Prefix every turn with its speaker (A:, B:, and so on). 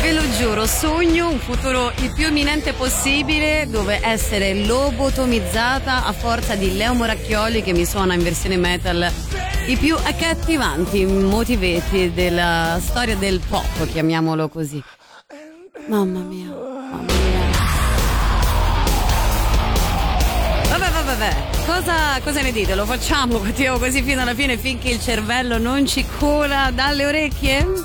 A: Ve lo giuro, sogno un futuro il più imminente possibile dove essere lobotomizzata a forza di Leo Moracchioli che mi suona in versione metal i più accattivanti motivetti della storia del pop, chiamiamolo così. Mamma mia, mamma mia. Vabbè, cosa ne dite? Lo facciamo, continuiamo così fino alla fine finché il cervello non ci cola dalle orecchie?